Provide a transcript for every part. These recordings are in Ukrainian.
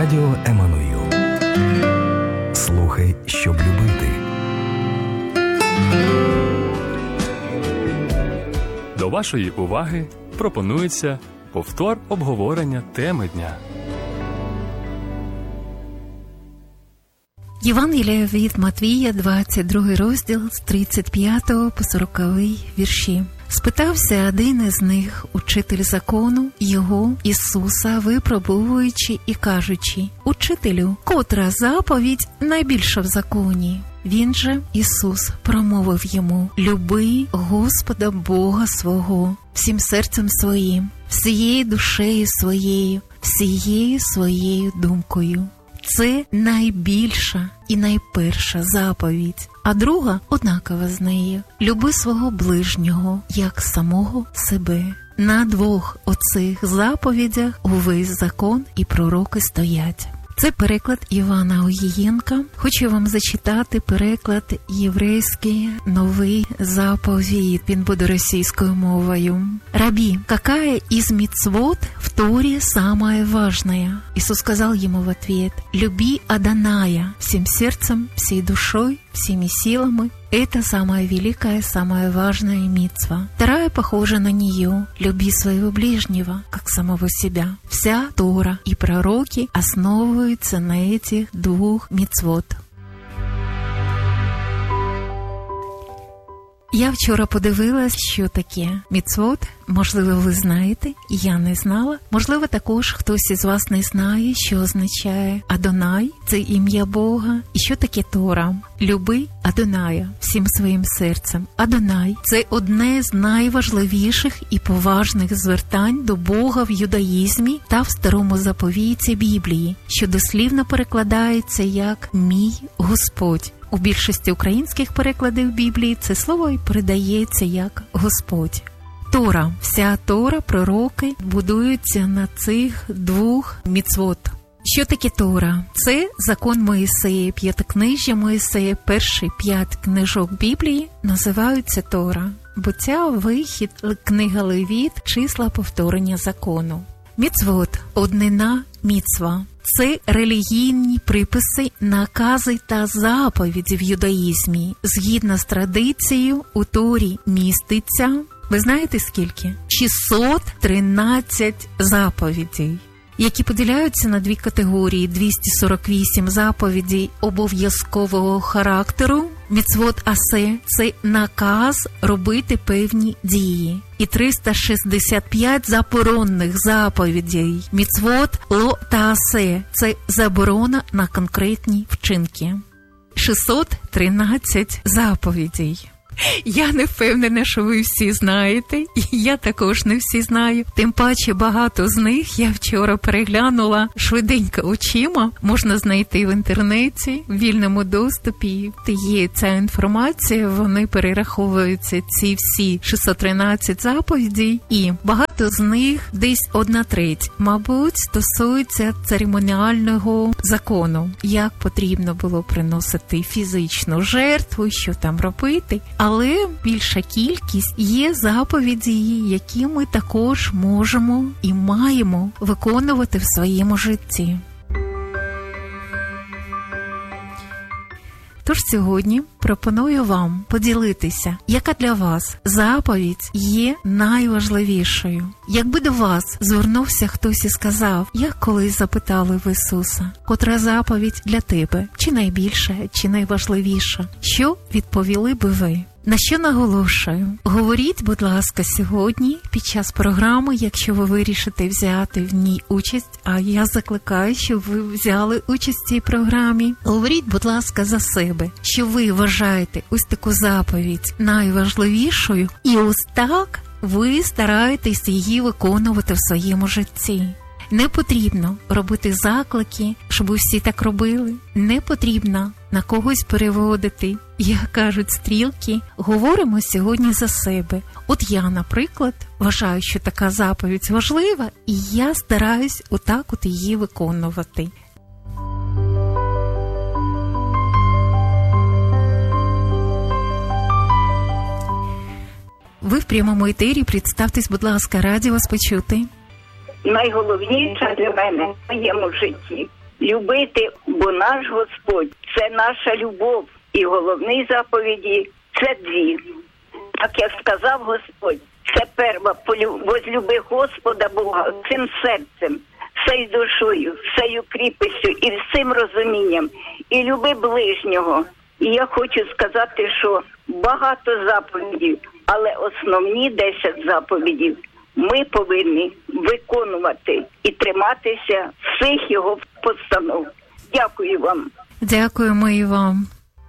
Радіо Еммануїл. Слухай, щоб любити. До вашої уваги пропонується повтор обговорення теми дня. Євангелія від Матвія, 22 розділ, з 35 по 40 вірші. Спитався один із них, учитель закону, його, Ісуса, випробовуючи і кажучи: «Учителю, котра заповідь найбільша в законі?» Він же, Ісус, промовив йому: «Люби Господа Бога свого всім серцем своїм, всією душею своєю, всією своєю думкою». Це найбільша і найперша заповідь, а друга однакова з нею: люби свого ближнього, як самого себе. На двох оцих заповідях увесь закон і пророки стоять. Це переклад Івана Огієнка. Хочу вам зачитати переклад єврейський новий заповіт. Він буде російською мовою. «Раби, какая из мицвот в Торе самая важная?» Иисус сказал ему в ответ: «Люби Адоная всем сердцем, всей душой, всеми силами». Это самая великая, самая важная мицва. Вторая похожа на нее: люби своего ближнего, как самого себя. Вся Тора и пророки основываются на этих двух мицвот. Я вчора подивилась, що таке міцвот. Можливо, ви знаєте, я не знала. Можливо, також хтось із вас не знає, що означає Адонай – це ім'я Бога. І що таке Тора? Люби Адоная всім своїм серцем. Адонай – це одне з найважливіших і поважних звертань до Бога в юдаїзмі та в Старому заповіті Біблії, що дослівно перекладається як «мій Господь». У більшості українських перекладів Біблії це слово і передається як «Господь». Тора. Вся Тора, пророки будуються на цих двох міцвот. Що таке Тора? Це закон Моїсея, п'ятикнижжя Моїсея, перші 5 книжок Біблії називаються Тора. Буття, Вихід, книга Левіт, числа повторення закону. Міцвот – однина міцва. Це релігійні приписи, накази та заповіді в юдаїзмі. Згідно з традицією, у Торі міститься, ви знаєте скільки? 613 заповідей, які поділяються на дві категорії: 248 заповідей обов'язкового характеру, міцвот асе – це наказ робити певні дії, і 365 заборонних заповідей, міцвот ло та асе – це заборона на конкретні вчинки. 613 заповідей. Я не впевнена, що ви всі знаєте, і я також не всі знаю. Тим паче багато з них я вчора переглянула швиденько очима. Можна знайти в інтернеті, в вільному доступі. Є ця інформація, вони перераховуються, ці всі 613 заповідей, і багато з них, десь 1/3, мабуть, стосується церемоніального закону. Як потрібно було приносити фізичну жертву, що там робити. Але більша кількість є заповіді, які ми також можемо і маємо виконувати в своєму житті. Тож сьогодні пропоную вам поділитися, яка для вас заповідь є найважливішою. Якби до вас звернувся хтось і сказав, як колись запитали в Ісуса, котра заповідь для тебе, чи найбільша, чи найважливіша, що відповіли би ви? На що наголошую? Говоріть, будь ласка, сьогодні під час програми, якщо ви вирішите взяти в ній участь, а я закликаю, щоб ви взяли участь в цій програмі. Говоріть, будь ласка, за себе, що ви вважаєте ось таку заповідь найважливішою, і ось так ви стараєтесь її виконувати в своєму житті. Не потрібно робити заклики, щоб всі так робили. Не потрібно на когось переводити, як кажуть, стрілки. Говоримо сьогодні за себе. От я, наприклад, вважаю, що така заповідь важлива, і я стараюсь отак от її виконувати. Ви в прямому етері, представтесь, будь ласка, раді вас почути. Найголовніше для мене в моєму житті любити, бо наш Господь – це наша любов. І головні заповіді – це дві. Так як сказав Господь, це перва – возлюби Господа Бога цим серцем, всею душою, всею кріпостю і всім розумінням. І люби ближнього. І я хочу сказати, що багато заповідей, але основні 10 заповідей ми повинні виконувати і триматися всіх його постанов. Дякую вам. Дякуємо і вам.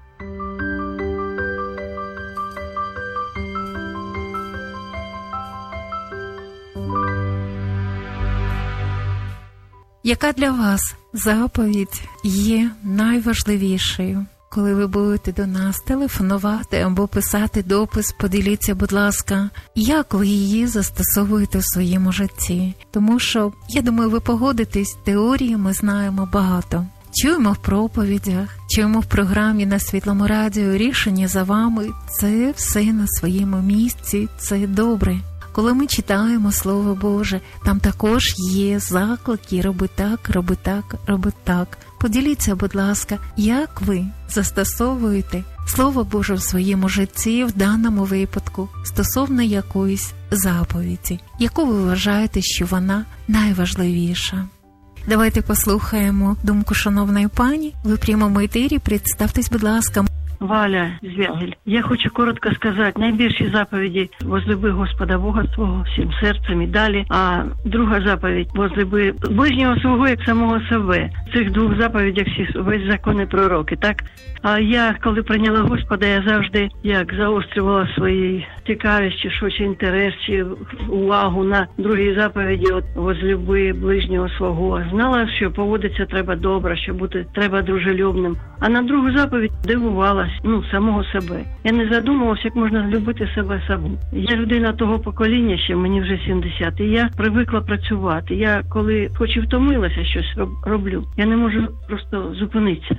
Яка для вас заповідь є найважливішою? Коли ви будете до нас телефонувати або писати допис, поділіться, будь ласка, як ви її застосовуєте в своєму житті. Тому що, я думаю, ви погодитесь, теорії ми знаємо багато. Чуємо в проповідях, чуємо в програмі на Світлому радіо, рішення за вами. Це все на своєму місці, це добре. Коли ми читаємо Слово Боже, там також є заклики «роби так, роби так, роби так». Поділіться, будь ласка, як ви застосовуєте Слово Боже в своєму житті в даному випадку стосовно якоїсь заповіді, яку ви вважаєте, що вона найважливіша. Давайте послухаємо думку шановної пані. Ви в прямому етері, представтесь, будь ласка. Валя Звягель. Я хочу коротко сказати, найбільші заповіді возлюби Господа Бога свого всім серцем і далі, а друга заповідь возлюби ближнього свого як самого себе. В цих двох заповідях всі весь закон і пророки, так? А я, коли прийняла Господа, я завжди як заострювала свої цікавість, чи що, чи інтерес, чи увагу на другій заповіді, от возлюби ближнього свого. Знала, що поводитися треба добре, що бути треба дружелюбним. А на другу заповідь дивувалась, самого себе. Я не задумувалася, як можна любити себе саму. Я людина того покоління, ще мені вже 70, і я привикла працювати. Я, коли хоч і втомилася, щось роблю, я не можу просто зупинитися,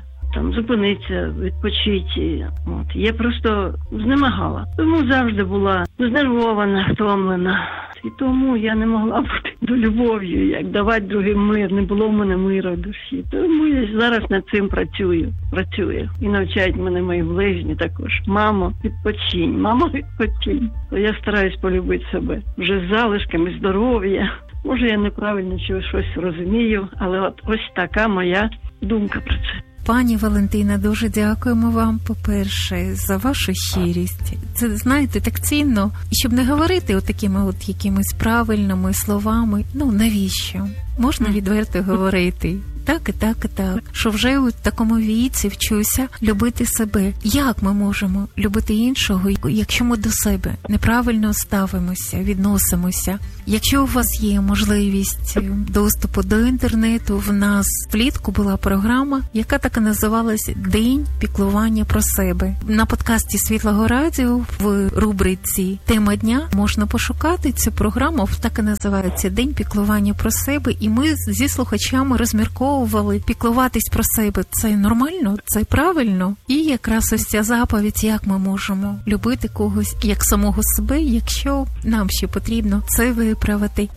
відпочити. Я просто знемагала. Тому завжди була знервована, втомлена. І тому я не могла бути до любов'ю, як давати другим мир. Не було в мене миру в душі. Тому я зараз над цим працюю. І навчають мене мої ближні також. Мамо, відпочинь. То я стараюсь полюбити себе. Вже з залишками здоров'я. Може, я неправильно щось розумію, але ось така моя думка про це. Пані Валентина, дуже дякуємо вам, по-перше, за вашу щирість. Це, знаєте, так цінно. І щоб не говорити такими якимись правильними словами, навіщо? Можна відверто говорити. Так і так і так. Що вже у такому віці вчуся любити себе. Як ми можемо любити іншого, якщо ми до себе неправильно ставимося, відносимося? Якщо у вас є можливість доступу до інтернету, в нас влітку була програма, яка так і називалась «День піклування про себе». На подкасті Світлого радіо в рубриці «Тема дня» можна пошукати цю програму, так і називається «День піклування про себе», і ми зі слухачами розмірковували, піклуватись про себе – це нормально, це правильно. І якраз ось ця заповідь, як ми можемо любити когось як самого себе, якщо нам ще потрібно це виправити.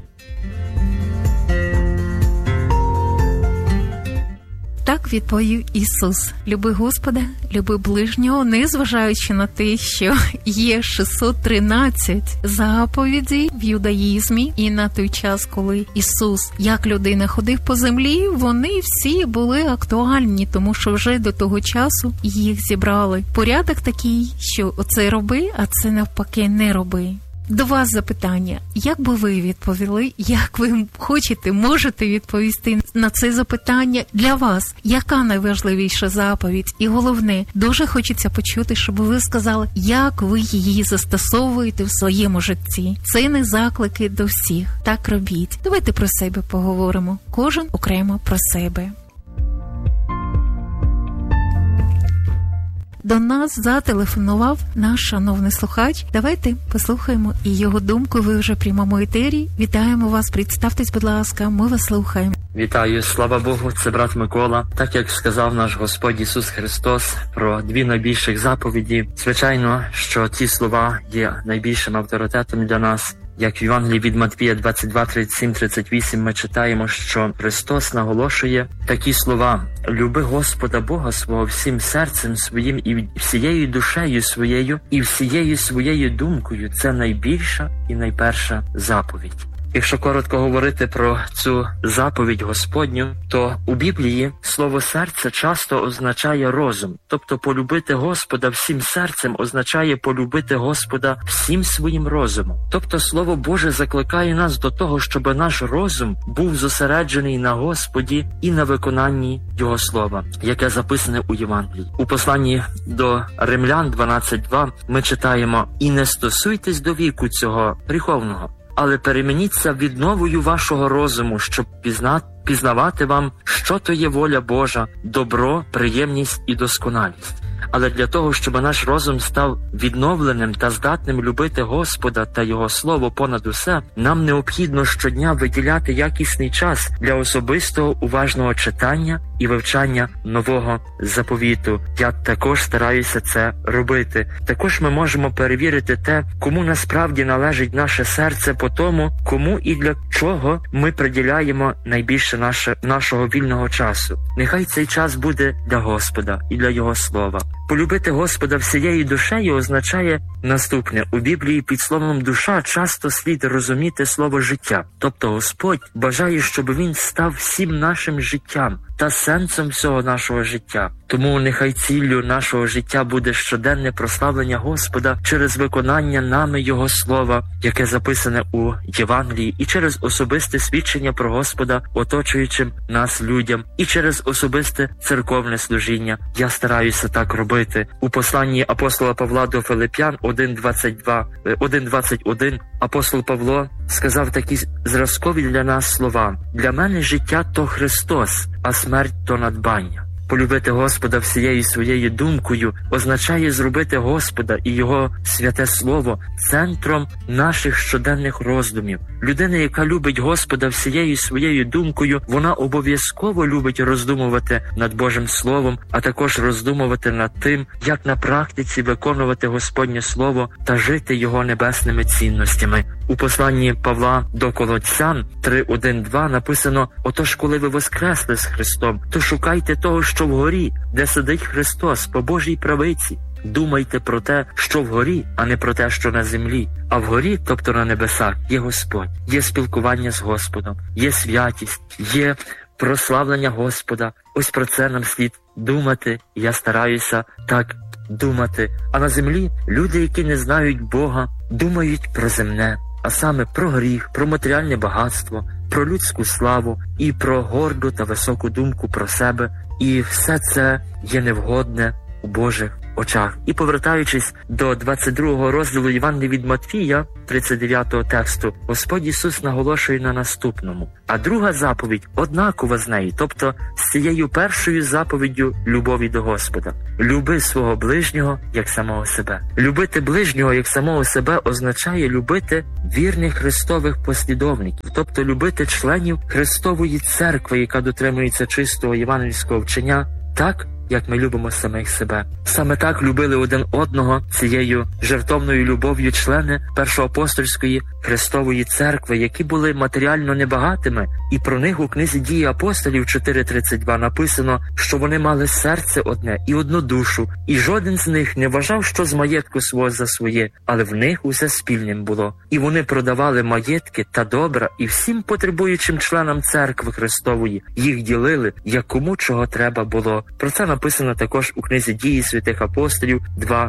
Так відповів Ісус: люби Господа, люби ближнього, незважаючи на те, що є 613 заповідей в юдаїзмі, і на той час, коли Ісус як людина ходив по землі, вони всі були актуальні, тому що вже до того часу їх зібрали. Порядок такий, що оце роби, а це навпаки не роби. До вас запитання. Як би ви відповіли, як ви хочете, можете відповісти на це запитання для вас? Яка найважливіша заповідь? І головне, дуже хочеться почути, щоб ви сказали, як ви її застосовуєте в своєму житті. Це не заклики до всіх. Так робіть. Давайте про себе поговоримо. Кожен окремо про себе. До нас зателефонував наш шановний слухач. Давайте послухаємо і його думку. Ви вже в прямому етері. Вітаємо вас. Представтесь, будь ласка, ми вас слухаємо. Вітаю, слава Богу, це брат Микола. Так як сказав наш Господь Ісус Христос про дві найбільших заповіді, звичайно, що ці слова є найбільшим авторитетом для нас. як в Євангелії від Матвія 22, 37, 38 ми читаємо, що Христос наголошує такі слова: «Люби Господа Бога свого всім серцем своїм і всією душею своєю і всією своєю думкою». Це найбільша і найперша заповідь. Якщо коротко говорити про цю заповідь Господню, то у Біблії слово «серце» часто означає розум. Тобто полюбити Господа всім серцем означає полюбити Господа всім своїм розумом. Тобто Слово Боже закликає нас до того, щоб наш розум був зосереджений на Господі і на виконанні Його Слова, яке записане у Євангелії. У посланні до Римлян 12.2 ми читаємо: «І не стосуйтесь до віку цього гріховного, але перемініться відновою вашого розуму, щоб пізнавати вам, що то є воля Божа, добро, приємність і досконалість». Але для того, щоб наш розум став відновленим та здатним любити Господа та Його Слово понад усе, нам необхідно щодня виділяти якісний час для особистого уважного читання і вивчання Нового Заповіту. Я також стараюся це робити. Також ми можемо перевірити те, кому насправді належить наше серце, по тому, кому і для чого ми приділяємо найбільше нашого вільного часу. Нехай цей час буде для Господа і для Його Слова. Полюбити Господа всією душею означає наступне. У Біблії під словом «душа» часто слід розуміти слово «життя». Тобто Господь бажає, щоб Він став всім нашим життям та сенсом всього нашого життя. Тому нехай ціллю нашого життя буде щоденне прославлення Господа через виконання нами Його Слова, яке записане у Євангелії, і через особисте свідчення про Господа оточуючим нас людям, і через особисте церковне служіння. Я стараюся так робити. У посланні апостола Павла до Филип'ян 1.21 апостол Павло сказав такі зразкові для нас слова: «Для мене життя – то Христос, а смерть – то надбання». Полюбити Господа всією своєю думкою означає зробити Господа і Його святе Слово центром наших щоденних роздумів. Людина, яка любить Господа всією своєю думкою, вона обов'язково любить роздумувати над Божим Словом, а також роздумувати над тим, як на практиці виконувати Господнє Слово та жити Його небесними цінностями. У посланні Павла до Колоссян 3.1.2 написано: «Отож, коли ви воскресли з Христом, то шукайте того, що вгорі, де сидить Христос по Божій правиці. Думайте про те, що вгорі, а не про те, що на землі. А вгорі, тобто на небесах, є Господь, є спілкування з Господом, є святість, є прославлення Господа». Ось про це нам слід думати, і я стараюся так думати. А на землі люди, які не знають Бога, думають про земне, а саме про гріх, про матеріальне багатство, про людську славу і про горду та високу думку про себе. І все це є невгодне у Божих очах. І повертаючись до 22 розділу Євангелія від Матвія, 39 тексту, Господь Ісус наголошує на наступному. А друга заповідь однакова з нею, тобто з цією першою заповіддю любові до Господа. Люби свого ближнього, як самого себе. Любити ближнього, як самого себе, означає любити вірних Христових послідовників, тобто любити членів Христової церкви, яка дотримується чистого євангельського вчення, так, як ми любимо самих себе. Саме так любили один одного цією жертовною любов'ю члени Першоапостольської Христової церкви, які були матеріально небагатими, і про них у книзі «Дії апостолів» 4.32 написано, що вони мали серце одне і одну душу, і жоден з них не вважав, що з маєтку свого за своє, але в них усе спільним було. І вони продавали маєтки та добра, і всім потребуючим членам церкви Христової їх ділили, як кому чого треба було. Про це написано також у книзі «Дії святих апостолів»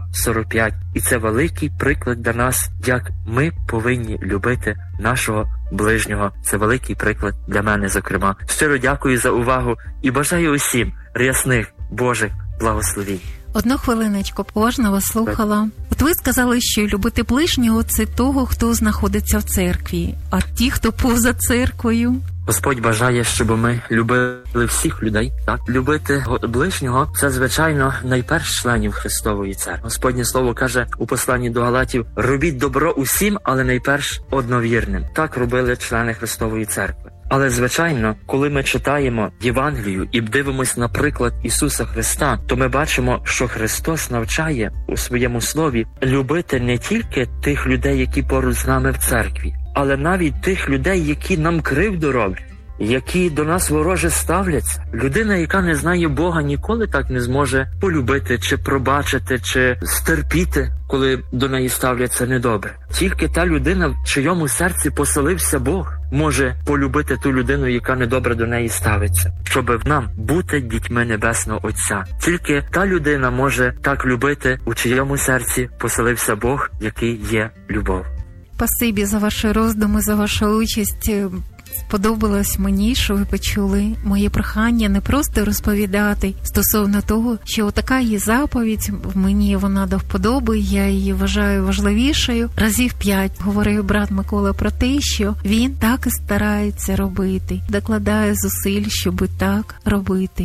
2.45. І це великий приклад для нас, як ми повинні любити нашого ближнього. Це великий приклад для мене, зокрема. Щиро дякую за увагу і бажаю усім рясних Божих благословінь. Одну хвилиночку, уважно вас слухала. От ви сказали, що любити ближнього – це того, хто знаходиться в церкві, а ті, хто поза церквою. Господь бажає, щоб ми любили всіх людей. Так? Любити ближнього – це, звичайно, найперш членів Христової церкви. Господнє Слово каже у посланні до Галатів: «Робіть добро усім, але найперш одновірним». Так робили члени Христової церкви. Але, звичайно, коли ми читаємо Євангелію і дивимось на приклад Ісуса Христа, то ми бачимо, що Христос навчає у своєму слові любити не тільки тих людей, які поруч з нами в церкві, але навіть тих людей, які нам кривду роблять, які до нас вороже ставляться. Людина, яка не знає Бога, ніколи так не зможе полюбити, чи пробачити, чи стерпіти, коли до неї ставляться недобре. Тільки та людина, в чийому серці поселився Бог, може полюбити ту людину, яка недобре до неї ставиться, щоб нам бути дітьми Небесного Отця. Тільки та людина може так любити, у чийому серці поселився Бог, який є любов. Спасибі за ваші роздуми, за вашу участь. Сподобалось мені, що ви почули моє прохання не просто розповідати стосовно того, що така є заповідь, мені вона до вподоби, я її вважаю важливішою. Разів 5 говорив брат Микола про те, що він так і старається робити, докладає зусиль, щоб так робити.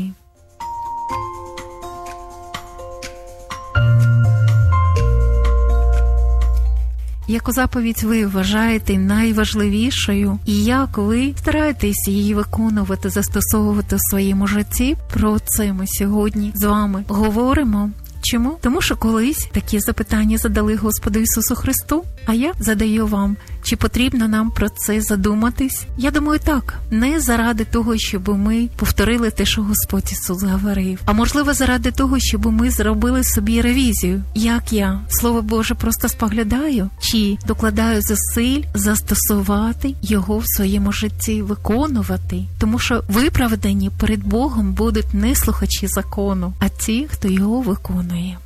Яку заповідь ви вважаєте найважливішою і як ви стараєтесь її виконувати, застосовувати в своєму житті? Про це ми сьогодні з вами говоримо. Чому? Тому що колись такі запитання задали Господу Ісусу Христу, а я задаю вам. Чи потрібно нам про це задуматись? Я думаю, так. Не заради того, щоб ми повторили те, що Господь Ісус говорив, а можливо заради того, щоб ми зробили собі ревізію. Як я Слово Боже просто споглядаю, чи докладаю зусиль застосувати його в своєму житті, виконувати. Тому що виправдані перед Богом будуть не слухачі закону, а ті, хто його виконує.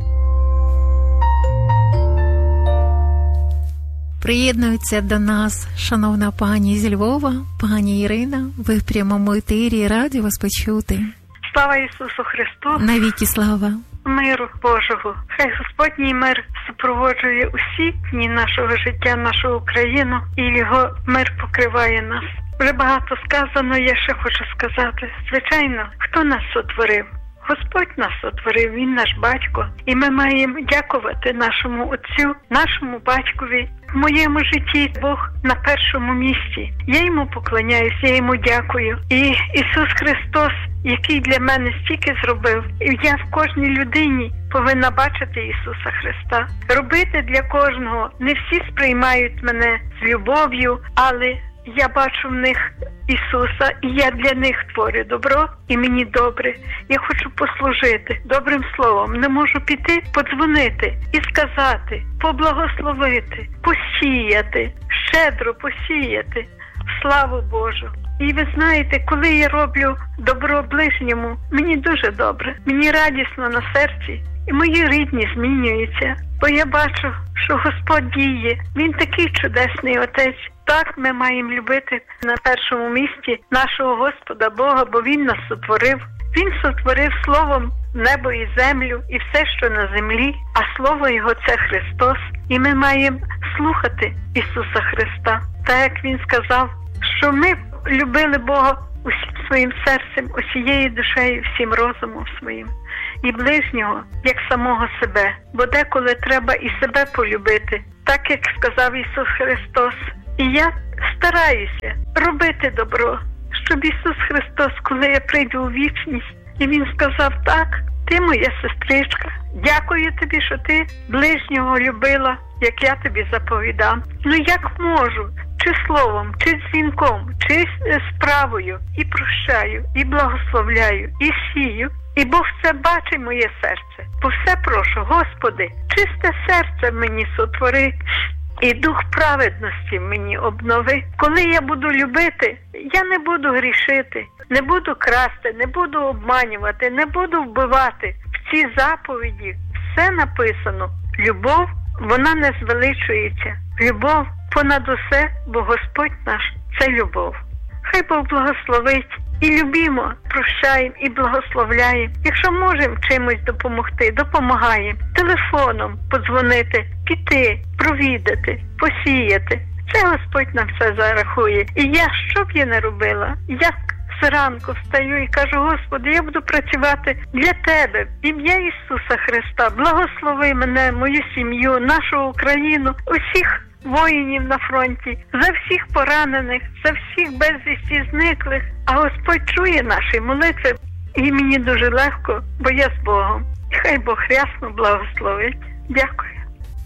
Приєднується до нас шановна пані зі Львова, пані Ірина. Ви в прямому етері, раді вас почути. Слава Ісусу Христу! Навіки слава! Миру Божого! Хай Господній мир супроводжує усі дні нашого життя, нашу Україну, і Його мир покриває нас. Вже багато сказано, я ще хочу сказати. Звичайно, хто нас сотворив? Господь нас сотворив, Він наш батько, і ми маємо дякувати нашому Отцю, нашому батькові. В моєму житті Бог на першому місці. Я Йому поклоняюсь, я Йому дякую. І Ісус Христос, який для мене стільки зробив, і я в кожній людині повинна бачити Ісуса Христа. Робити для кожного. Не всі сприймають мене з любов'ю, але я бачу в них Ісуса, і я для них творю добро, і мені добре. Я хочу послужити добрим словом. Не можу піти, подзвонити і сказати, поблагословити, посіяти, щедро посіяти славу Божу. І ви знаєте, коли я роблю добро ближньому, мені дуже добре, мені радісно на серці, і мої рідні змінюються. Бо я бачу, що Господь діє. Він такий чудесний Отець. Так ми маємо любити на першому місці нашого Господа Бога, бо Він нас сотворив. Він сотворив Словом небо і землю, і все, що на землі, а Слово Його – це Христос. І ми маємо слухати Ісуса Христа. Так як Він сказав, що ми любили Бога усім своїм серцем, усією душею, всім розумом своїм. І ближнього, як самого себе. Бо деколи треба і себе полюбити, так як сказав Ісус Христос. І я стараюся робити добро, щоб Ісус Христос, коли я прийду у вічність, і Він сказав, так, ти моя сестричка, дякую тобі, що ти ближнього любила, як я тобі заповідав. Ну як можу, чи словом, чи дзвінком, чи справою, і прощаю, і благословляю, і сію. І Бог це бачить моє серце. Бо все прошу, Господи, чисте серце мені сотвори, і дух праведності мені обнови. Коли я буду любити, я не буду грішити, не буду красти, не буду обманювати, не буду вбивати. В цій заповіді все написано. Любов, вона не звеличується. Любов понад усе, бо Господь наш – це любов. Хай Бог благословить. І любімо, прощаємо і благословляємо. Якщо можемо чимось допомогти, допомагаємо. Телефоном подзвонити, піти, провідати, посіяти. Це Господь нам все зарахує. І я, що б я не робила, я зранку встаю і кажу, Господи, я буду працювати для Тебе, в ім'я Ісуса Христа. Благослови мене, мою сім'ю, нашу Україну, усіх воїнів на фронті, за всіх поранених, за всіх безвісті зниклих. А Господь чує наші молитви, і мені дуже легко, бо я з Богом. Хай Бог рясно благословить. Дякую.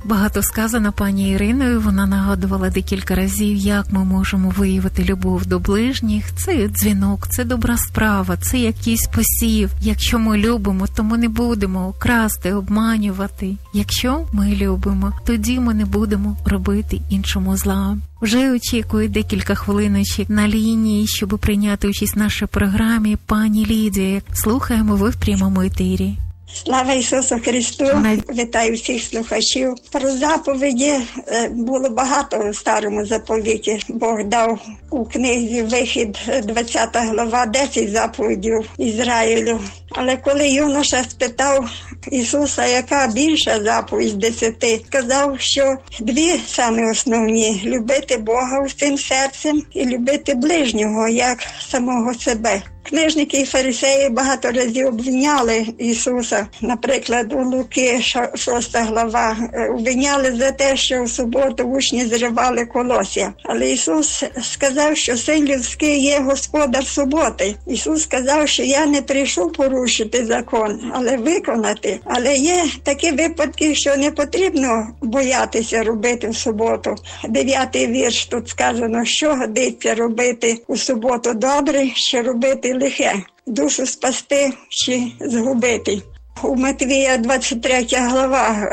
Багато сказано пані Іриною, вона нагадувала декілька разів, як ми можемо виявити любов до ближніх. Це дзвінок, це добра справа, це якийсь посів. Якщо ми любимо, то ми не будемо красти, обманювати. Якщо ми любимо, тоді ми не будемо робити іншому зла. Вже очікує декілька хвилиночок на лінії, щоб прийняти участь в нашій програмі пані Лідія. Слухаємо, ви в прямому етері. Слава Ісусу Христу! Вітаю всіх слухачів. Про заповіді було багато у старому заповіті. Бог дав у книзі Вихід, 20 глава, 10 заповідів Ізраїлю. Але коли юноша спитав Ісуса, яка більша заповідь з 10, сказав, що 2 саме основні – любити Бога усім серцем і любити ближнього, як самого себе. Книжники і фарисеї багато разів обвиняли Ісуса. Наприклад, у Луки, 6 глава, обвиняли за те, що в суботу учні зривали колосся. Але Ісус сказав, що син людський є господар суботи. Ісус сказав, що я не прийшов порушити закон, але виконати. Але є такі випадки, що не потрібно боятися робити в суботу. 9-й вірш тут сказано, що годиться робити у суботу добре, що робити лихе, душу спасти чи згубити. У Матвія 23 глава,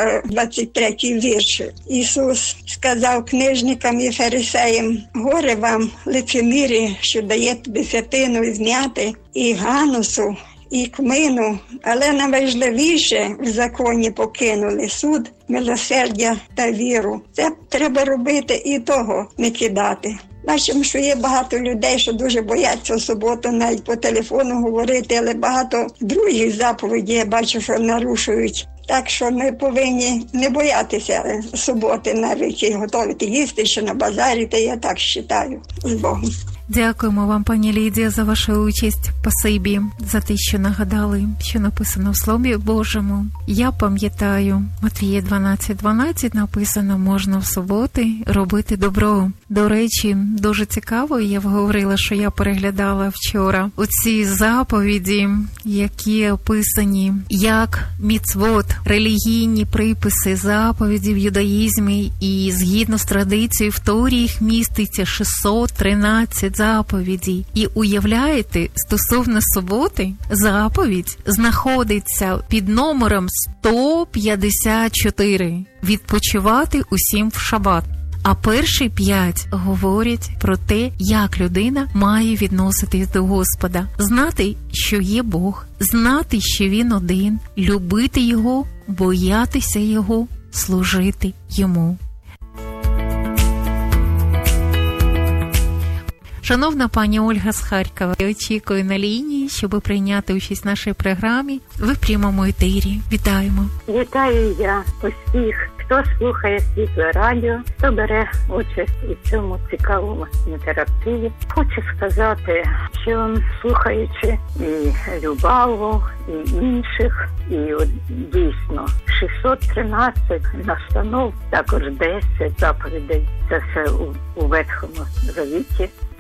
23 вірш, Ісус сказав книжникам і фарисеям: горе вам, лицемірі, що даєте десятину із м'яти, і ганусу, і кмину, але найважливіше в законі покинули суд, милосердя та віру. Це треба робити і того не кидати. Бачимо, що є багато людей, що дуже бояться в суботу навіть по телефону говорити, але багато других заповідей я бачу, що нарушують. Так що ми повинні не боятися суботи, навіть і готувати їсти, що на базарі, та я так вважаю. З Богом. Дякуємо вам, пані Лідія, за вашу участь. Спасибі за те, що нагадали, що написано в Слові Божому. Я пам'ятаю, Матвія 12:12 написано, можна в суботи робити добро. До речі, дуже цікаво, я говорила, що я переглядала вчора оці заповіді, які описані як міцвот, релігійні приписи заповіді в юдаїзмі, і згідно з традицією в Торі їх міститься 613 заповідей. І уявляєте, стосовно суботи, заповідь знаходиться під номером 154 – відпочивати усім в шабат. А перші 5 говорять про те, як людина має відноситись до Господа. Знати, що є Бог, знати, що Він один, любити Його, боятися Його, служити Йому. Шановна пані Ольга з Харкова, я очікую на лінії, щоб прийняти участь в нашій програмі. Ви в прямому етері. Вітаємо. Вітаю я усіх, хто слухає Світле радіо, хто бере участь у цьому цікавому інтерактиві. Хочу сказати, що слухаючи і Любаву, і інших, і от дійсно 613 настанов, також 10 заповідей, це все у Ветхому Завіті.